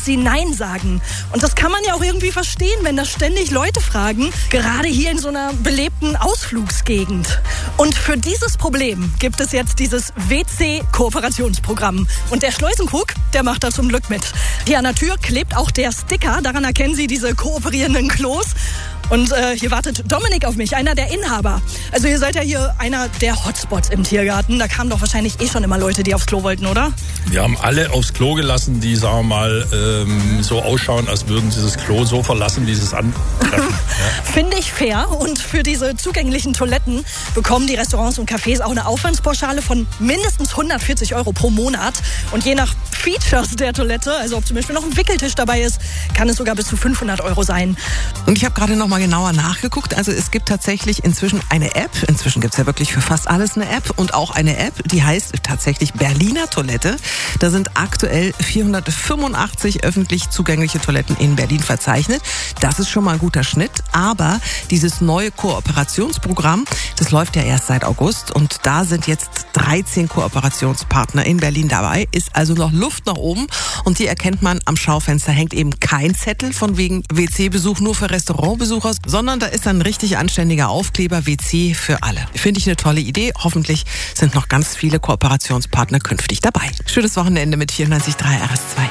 dass sie Nein sagen. Und das kann man ja auch irgendwie verstehen, wenn da ständig Leute fragen, gerade hier in so einer belebten Ausflugsgegend. Und für dieses Problem gibt es jetzt dieses WC-Kooperationsprogramm. Und der Schleusenkrug, der macht da zum Glück mit. Hier an der Tür klebt auch der Sticker, daran erkennen Sie diese kooperierenden Klos. Und hier wartet Dominik auf mich, einer der Inhaber. Also ihr seid ja hier einer der Hotspots im Tiergarten. Da kamen doch wahrscheinlich schon immer Leute, die aufs Klo wollten, oder? Wir haben alle aufs Klo gelassen, die, sagen wir mal, so ausschauen, als würden sie das Klo so verlassen, wie sie es antreffen. Ja. Finde ich fair. Und für diese zugänglichen Toiletten bekommen die Restaurants und Cafés auch eine Aufwandspauschale von mindestens 140 € pro Monat. Und je nach Features der Toilette, also ob zum Beispiel noch ein Wickeltisch dabei ist, kann es sogar bis zu 500 € sein. Und ich habe gerade noch mal genauer nachgeguckt. Also es gibt tatsächlich inzwischen eine App. Inzwischen gibt es ja wirklich für fast alles eine App. Und auch eine App, die heißt tatsächlich Berliner Toilette. Da sind aktuell 485 öffentlich zugängliche Toiletten in Berlin verzeichnet. Das ist schon mal ein guter Schnitt. Aber dieses neue Kooperationsprogramm, das läuft ja erst seit August. Und da sind jetzt 13 Kooperationspartner in Berlin dabei. Ist also noch Luft nach oben. Und die erkennt man am Schaufenster. Hängt eben kein Zettel von wegen WC-Besuch nur für Restaurantbesucher, sondern da ist dann ein richtig anständiger Aufkleber WC für alle. Finde ich eine tolle Idee. Hoffentlich sind noch ganz viele Kooperationspartner künftig dabei. Schönes Wochenende mit 94.3 RS2.